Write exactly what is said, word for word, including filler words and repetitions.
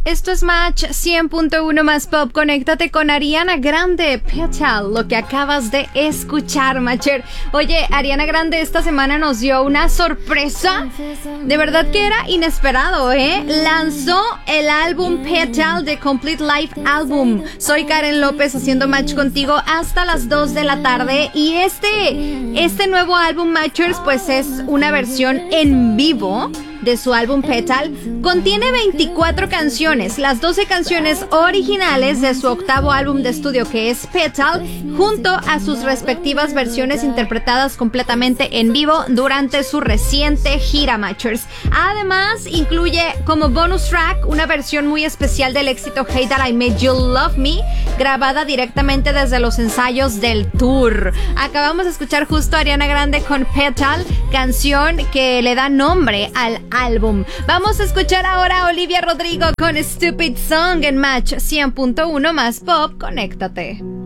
Esto es Match cien punto uno más Pop. Conéctate con Ariana Grande, Petal, lo que acabas de escuchar, Matcher. Oye, Ariana Grande esta semana nos dio una sorpresa. De verdad que era inesperado, ¿eh? Lanzó el álbum Petal de Complete Life Album. Soy Karen López haciendo Match contigo hasta las dos de la tarde. Y este, este nuevo álbum, Matchers, pues es una versión en vivo de su álbum Petal. Contiene veinticuatro canciones, las doce canciones originales de su octavo álbum de estudio, que es Petal, junto a sus respectivas versiones interpretadas completamente en vivo durante su reciente gira, Matchers. Además, incluye como bonus track una versión muy especial del éxito Hey That I Made You Love Me, grabada directamente desde los ensayos del tour. Acabamos de escuchar justo a Ariana Grande con Petal, canción que le da nombre al álbum. Vamos a escuchar ahora a Olivia Rodrigo con Stupid Song en Match cien punto uno más Pop. Conéctate.